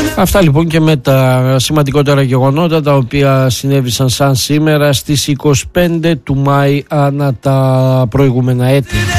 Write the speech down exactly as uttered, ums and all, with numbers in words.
Αυτά λοιπόν και με τα σημαντικότερα γεγονότα τα οποία συνέβησαν σαν σήμερα στις είκοσι πέντε του Μάη ανά τα προηγούμενα έτη.